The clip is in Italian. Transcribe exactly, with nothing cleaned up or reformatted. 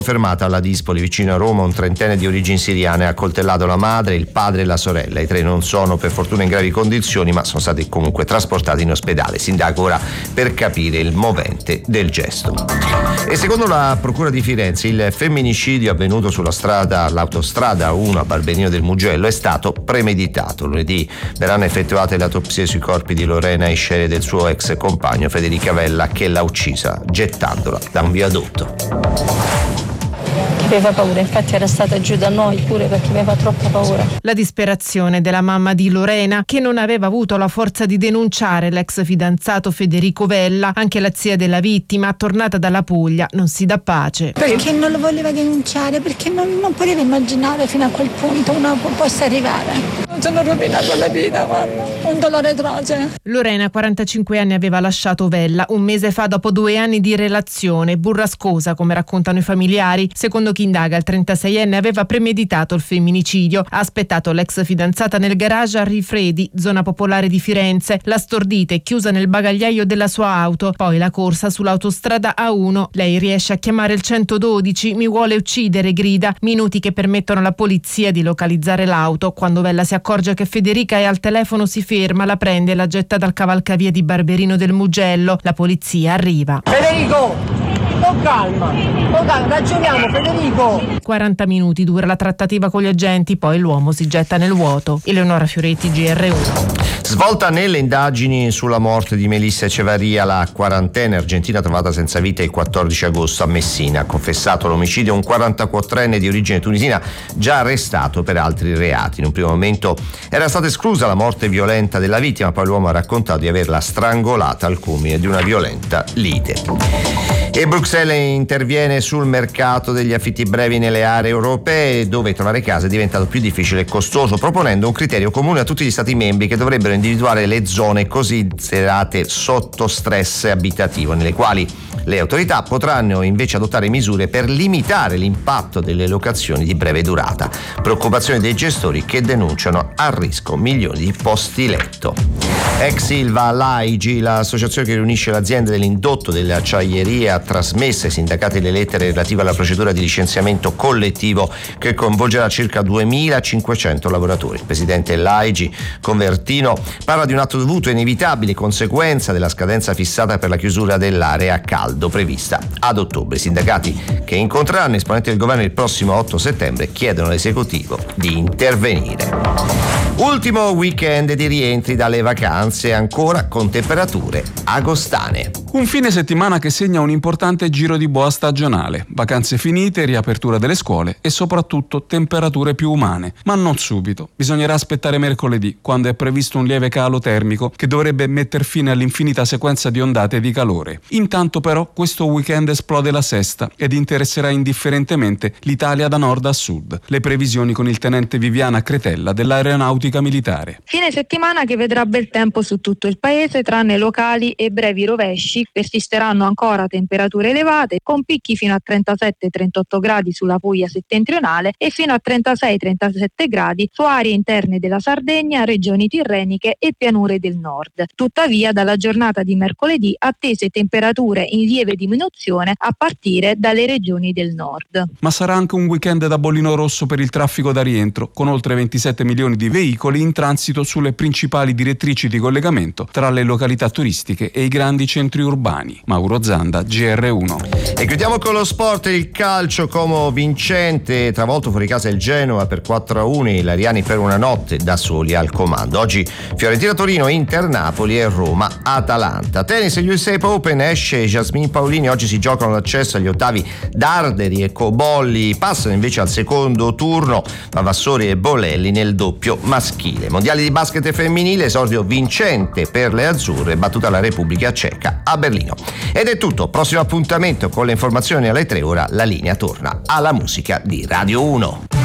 Fermata alla Dispoli vicino a Roma, un trentenne di origini siriane ha accoltellato la madre, il padre e la sorella. I tre non sono per fortuna in gravi condizioni, ma sono stati comunque trasportati in ospedale. Si indaga ora per capire il movente del gesto. E secondo la Procura di Firenze il femminicidio avvenuto sulla strada, l'autostrada uno a Barberino del Mugello è stato premeditato. Lunedì verranno effettuate le autopsie sui corpi di Lorena Iscere e del suo ex compagno Federica Vella, che l'ha uccisa gettandola da un viadotto. Aveva paura, infatti era stata giù da noi pure perché aveva troppa paura. La disperazione della mamma di Lorena, che non aveva avuto la forza di denunciare l'ex fidanzato Federico Vella. Anche la zia della vittima, tornata dalla Puglia, non si dà pace. Perché non lo voleva denunciare? Perché non, non poteva immaginare fino a quel punto uno possa arrivare. Non sono rovinato la vita, guarda. Un dolore atroce. Lorena, quarantacinque anni, aveva lasciato Vella un mese fa dopo due anni di relazione burrascosa, come raccontano i familiari. Secondo chi indaga, il trentaseienne aveva premeditato il femminicidio. Ha aspettato l'ex fidanzata nel garage a Rifredi, zona popolare di Firenze. L'ha stordita e chiusa nel bagagliaio della sua auto. Poi la corsa sull'autostrada A uno. Lei riesce a chiamare il centododici. Mi vuole uccidere, grida. Minuti che permettono alla polizia di localizzare l'auto. Quando Vella si accorge che Federica è al telefono, si ferma, la prende e la getta dal cavalcavia di Barberino del Mugello. La polizia arriva. Federico! Oh calma, oh calma, ragioniamo Federico. quaranta minuti dura la trattativa con gli agenti, poi l'uomo si getta nel vuoto. Eleonora Fioretti, G R uno. Svolta nelle indagini sulla morte di Melissa Echevarria, la quarantenne argentina trovata senza vita il quattordici agosto a Messina. Ha confessato l'omicidio un quarantaquattrenne di origine tunisina, già arrestato per altri reati. In un primo momento era stata esclusa la morte violenta della vittima, poi l'uomo ha raccontato di averla strangolata al culmine di una violenta lite. E Bruxelles interviene sul mercato degli affitti brevi nelle aree europee, dove trovare casa è diventato più difficile e costoso, proponendo un criterio comune a tutti gli Stati membri che dovrebbero individuare le zone considerate sotto stress abitativo, nelle quali le autorità potranno invece adottare misure per limitare l'impatto delle locazioni di breve durata. Preoccupazione dei gestori che denunciano a rischio milioni di posti letto. Ex Ilva, l'A I G, l'associazione che riunisce le aziende dell'indotto delle acciaierie, ha trasmesso ai sindacati le lettere relative alla procedura di licenziamento collettivo che coinvolgerà circa duemilacinquecento lavoratori. Il presidente dell'A I G, Convertino, parla di un atto dovuto e inevitabile conseguenza della scadenza fissata per la chiusura dell'area a caldo prevista ad ottobre. I sindacati, che incontreranno esponenti del governo il prossimo otto settembre, chiedono all'esecutivo di intervenire. Ultimo weekend di rientri dalle vacanze, ancora con temperature agostane. Un fine settimana che segna un importante giro di boa stagionale. Vacanze finite, riapertura delle scuole e soprattutto temperature più umane. Ma non subito. Bisognerà aspettare mercoledì, quando è previsto un lieve calo termico che dovrebbe mettere fine all'infinita sequenza di ondate di calore. Intanto però questo weekend esplode la sesta ed interesserà indifferentemente l'Italia da nord a sud. Le previsioni con il tenente Viviana Cretella dell'Aeronautica Militare. Fine settimana che vedrà bel tempo su tutto il paese, tranne locali e brevi rovesci. Persisteranno ancora temperature elevate, con picchi fino a trentasette trentotto gradi sulla Puglia settentrionale e fino a trentasei trentasette gradi su aree interne della Sardegna, regioni tirreniche e pianure del nord. Tuttavia, dalla giornata di mercoledì attese temperature in lieve diminuzione a partire dalle regioni del nord. Ma sarà anche un weekend da bollino rosso per il traffico da rientro, con oltre ventisette milioni di veicoli in transito sulle principali direttrici di collegamento tra le località turistiche e i grandi centri urbani. Mauro Zanda, G R uno. E chiudiamo con lo sport, il calcio come vincente, travolto fuori casa il Genoa per quattro a uno, i ilariani per una notte da soli al comando. Oggi Fiorentina Torino, Inter Napoli e Roma Atalanta. Tennis, gli U S A Open, esce Jasmine Paolini, oggi si giocano l'accesso agli ottavi Darderi e Cobolli, passano invece al secondo turno Vavassori e Bolelli nel doppio maschile. Mondiali di basket femminile, esordio vincente per le azzurre, battuta la Repubblica Ceca a Berlino. Ed è tutto, prossimo appuntamento con le informazioni alle tre, ora la linea torna alla musica di Radio uno.